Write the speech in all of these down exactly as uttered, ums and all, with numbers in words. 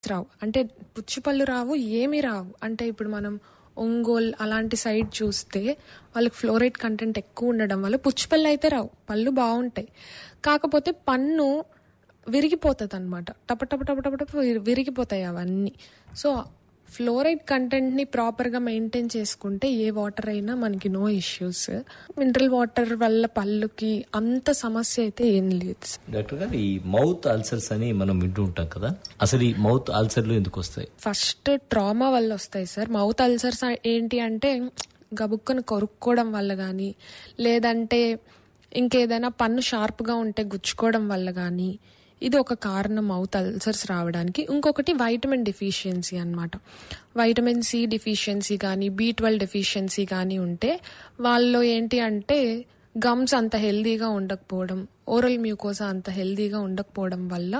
రావు. అంటే పుచ్చిపళ్ళు రావు, ఏమీ రావు. అంటే ఇప్పుడు మనం ఒంగోల్ అలాంటి సైడ్ చూస్తే వాళ్ళకి ఫ్లోరైడ్ కంటెంట్ ఎక్కువ ఉండడం వల్ల పుచ్చిపళ్ళు అయితే రావు, పళ్ళు బాగుంటాయి. కాకపోతే పన్ను విరిగిపోతుంది అనమాట, టప టప టప టప టప విరి- విరిగిపోతాయి అవన్నీ. సో ఫ్లోరైడ్ కంటెంట్ని ప్రాపర్గా మెయింటైన్ చేసుకుంటే ఏ వాటర్ అయినా మనకి నో ఇష్యూస్. మినరల్ వాటర్ వల్ల పళ్ళుకి అంత సమస్య అయితే ఏం లేదు. డాక్టర్ గారు, ఈ మౌత్ అల్సర్స్ అని మనం వింటూ ఉంటాం కదా, అసలు ఈ మౌత్ అల్సర్లు ఎందుకు వస్తాయి? ఫస్ట్ ట్రామా వల్ల వస్తాయి సార్. మౌత్ అల్సర్స్ ఏంటి అంటే గబుక్కను కొరుక్కోవడం వల్ల కానీ, లేదంటే ఇంకేదైనా పన్ను షార్ప్గా ఉంటే గుచ్చుకోవడం వల్ల కానీ, ఇది ఒక కారణం మౌత్ అల్సర్స్ రావడానికి. ఇంకొకటి వైటమిన్ డెఫిషియన్సీ అన్నమాట. వైటమిన్ సి డెఫిషియన్సీ కానీ, బి ట్వెల్వ్ డెఫిషియన్సీ కానీ ఉంటే వాళ్ళలో ఏంటి అంటే గమ్స్ అంత హెల్దీగా ఉండకపోవడం, ఓరల్ మ్యూకోసా అంత హెల్దీగా ఉండకపోవడం వల్ల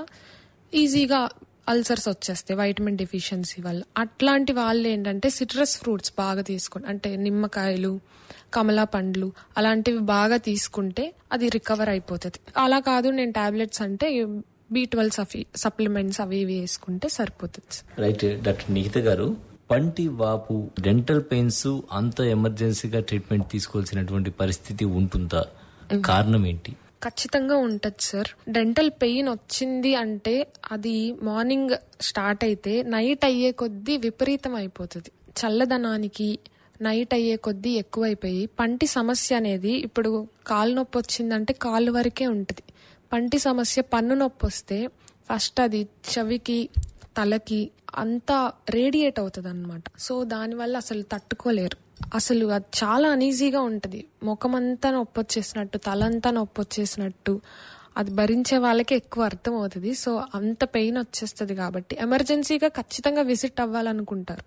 ఈజీగా అల్సర్స్ వచ్చేస్తాయి వైటమిన్ డెఫిషియన్సీ వల్ల. అట్లాంటి వాళ్ళు ఏంటంటే సిట్రస్ ఫ్రూట్స్ బాగా తీసుకోండి, అంటే నిమ్మకాయలు, కమలా పండ్లు అలాంటివి బాగా తీసుకుంటే అది రికవర్ అయిపోతుంది. అలా కాదు నేను టాబ్లెట్స్ అంటే బి ట్వెల్వ్ సప్లిమెంట్స్ అవి ఇవి వేసుకుంటే సరిపోతుంది. రైట్. డాక్టర్ నిఖిత గారు, పంటి వాపు, డెంటల్ పెయిన్స్ అంత ఎమర్జెన్సీగా ట్రీట్మెంట్ తీసుకోవాల్సినటువంటి పరిస్థితి ఉంటుందా? కారణం ఏంటి? ఖచ్చితంగా ఉంటుంది సార్. డెంటల్ పెయిన్ వచ్చింది అంటే అది మార్నింగ్ స్టార్ట్ అయితే నైట్ అయ్యే కొద్దీ విపరీతం అయిపోతుంది. చల్లదనానికి నైట్ అయ్యే కొద్దీ ఎక్కువైపోయి పంటి సమస్య అనేది, ఇప్పుడు కాలు నొప్పి వచ్చిందంటే కాలు వరకే ఉంటుంది. పంటి సమస్య పన్ను నొప్పి వస్తే ఫస్ట్ అది చెవికి, తలకి అంతా రేడియేట్ అవుతుంది అనమాట. సో దానివల్ల అసలు తట్టుకోలేరు. అసలు అది చాలా అనీజీగా ఉంటుంది. ముఖమంతా నొప్పి వచ్చేసినట్టు, తలంతా నొప్పి వచ్చేసినట్టు, అది భరించే వాళ్ళకి ఎక్కువ అర్థం అవుతుంది. సో అంత పెయిన్ వచ్చేస్తుంది కాబట్టి ఎమర్జెన్సీగా ఖచ్చితంగా విజిట్ అవ్వాలనుకుంటారు.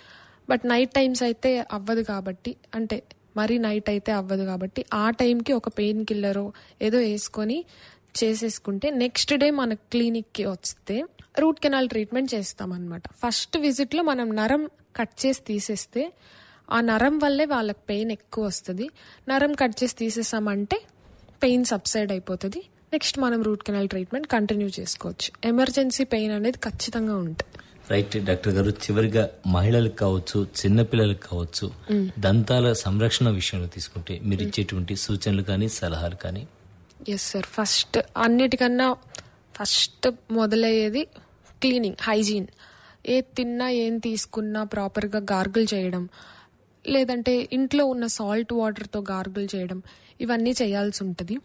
బట్ నైట్ టైమ్స్ అయితే అవ్వదు కాబట్టి, అంటే మరీ నైట్ అయితే అవ్వదు కాబట్టి ఆ టైంకి ఒక పెయిన్ కిల్లరో ఏదో వేసుకొని చేసేసుకుంటే నెక్స్ట్ డే మన క్లినిక్కి వస్తే రూట్ కెనాల్ ట్రీట్మెంట్ చేస్తామన్నమాట. ఫస్ట్ విజిట్లో మనం నరం కట్ చేసి తీసేస్తే ఆ నరం వల్లే వాళ్ళకి పెయిన్ ఎక్కువ వస్తుంది. నరం కట్ చేసి తీసేసామంటే పెయిన్ సబ్సైడ్ అయిపోతుంది. నెక్స్ట్ మనం రూట్ కెనాల్ ట్రీట్మెంట్ కంటిన్యూ చేసుకోవచ్చు. ఎమర్జెన్సీ పెయిన్ అనేది ఖచ్చితంగా ఉంటుంది. రైట్. డాక్టర్ గారు, చివరిగా మహిళలకు కావచ్చు, చిన్నపిల్లలకు కావచ్చు, దంతాల సంరక్షణ విషయంలో తీసుకుంటే మీరు ఇచ్చేటువంటి సూచనలు కానీ సలహాలు కానీ? Yes sir. ఫస్ట్ అన్నిటికన్నా ఫస్ట్ మొదలయ్యేది క్లీనింగ్, హైజీన్. ఏ తిన్నా ఏం తీసుకున్నా ప్రాపర్గా గార్గిల్ చేయడం, లేదంటే ఇంట్లో ఉన్న సాల్ట్ వాటర్తో గార్గిల్ చేయడం, ఇవన్నీ చేయాల్సి ఉంటుంది.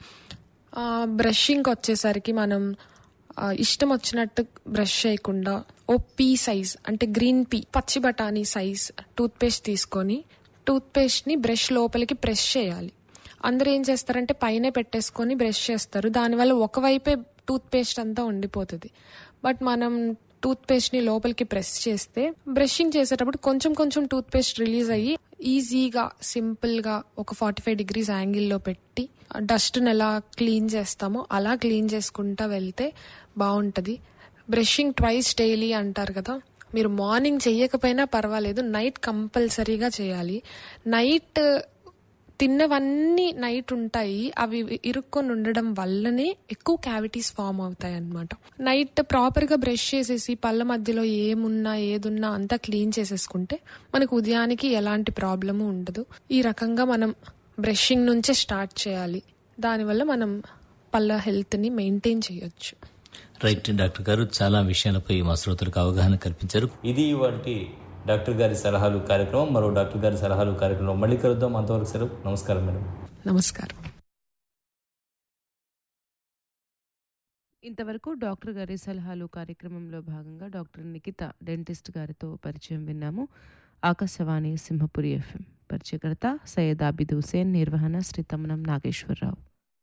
బ్రషింగ్కి వచ్చేసరికి మనం ఇష్టం వచ్చినట్టు బ్రష్ చేయకుండా ఓ పీ సైజ్, అంటే గ్రీన్ పీ, పచ్చి బఠానీ సైజ్ టూత్ పేస్ట్ తీసుకొని టూత్ పేస్ట్ని బ్రష్ లోపలికి ప్రెస్ చేయాలి. అందరూ ఏం చేస్తారంటే పైనే పెట్టేసుకొని బ్రష్ చేస్తారు, దానివల్ల ఒకవైపే టూత్ పేస్ట్ అంతా ఉండిపోతుంది. బట్ మనం టూత్ పేస్ట్ ని లోపలికి ప్రెస్ చేస్తే బ్రషింగ్ చేసేటప్పుడు కొంచెం కొంచెం టూత్ పేస్ట్ రిలీజ్ అయ్యి ఈజీగా సింపుల్ గా ఒక ఫార్టీ ఫైవ్ డిగ్రీస్ యాంగిల్లో పెట్టి డస్ట్ ని ఎలా క్లీన్ చేస్తామో అలా క్లీన్ చేసుకుంటా వెళ్తే బాగుంటది. బ్రషింగ్ ట్వైస్ డైలీ అంటారు కదా, మీరు మార్నింగ్ చెయ్యకపోయినా పర్వాలేదు, నైట్ కంపల్సరీగా చేయాలి. నైట్ తిన్నవన్నీ నైట్ ఉంటాయి, అవి ఇరుక్కొని ఉండడం వల్లనే ఎక్కువ క్యావిటీస్ ఫామ్ అవుతాయి అన్నమాట. నైట్ ప్రాపర్ గా బ్రష్ చేసేసి పళ్ళ మధ్యలో ఏమున్నా ఏదున్నా అంతా క్లీన్ చేసేసుకుంటే మనకు ఉదయానికి ఎలాంటి ప్రాబ్లము ఉండదు. ఈ రకంగా మనం బ్రషింగ్ నుంచే స్టార్ట్ చేయాలి. దానివల్ల మనం పళ్ళ హెల్త్ ని మెయింటైన్ చేయొచ్చు. రైట్. డాక్టర్ గారు, చాలా విషయాలపై మా శ్రోతలకు అవగాహన కల్పించారు. ఇది వాటి డాక్టర్ గారి సలహాలు కార్యక్రమం. మరో డాక్టర్ గారి సలహాలు కార్యక్రమం మళ్ళీ కలుద్దాం. అంతవరకు సెలవు. నమస్కారం మేడం. నమస్కారం. ఇంతవరకు డాక్టర్ గారి సలహాలు కార్యక్రమంలో భాగంగా డాక్టర్ నిఖిత డెంటిస్ట్ గారితో పరిచయం విన్నాము. ఆకాశవాణి సింహపురి ఎఫ్ఎం. పరిచయకర్త సయ్యద్ ఆబిద్ హుసేన్, నిర్వహణ శ్రీ తమ్మనం నాగేశ్వరరావు.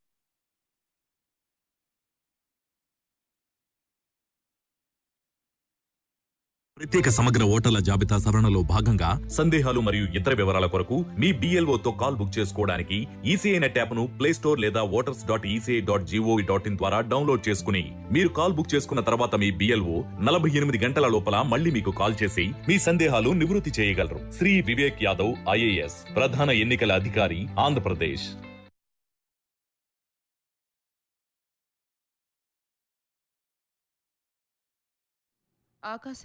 ప్రత్యేక సమగ్ర ఓటర్ల జాబితా సవరణలో భాగంగా సందేహాలు మరియు ఇతర వివరాల కొరకు మీ బిఎల్ఓ తో కాల్ బుక్ చేసుకోవడానికి ఈసీఐ నెట్ యాప్ ను ప్లే స్టోర్ లేదా voters dot ECI dot GOV dot in ద్వారా డౌన్లోడ్ చేసుకుని మీరు కాల్ బుక్ చేసుకున్న తర్వాత మీ బిఎల్ఓ నలభై ఎనిమిది గంటల లోపల మళ్ళీ మీకు కాల్ చేసి మీ సందేహాలు నివృత్తి చేయగలరు. శ్రీ వివేక్ యాదవ్, ఐఏఎస్, ప్రధాన ఎన్నికల అధికారి, ఆంధ్రప్రదేశ్. ఆకాశ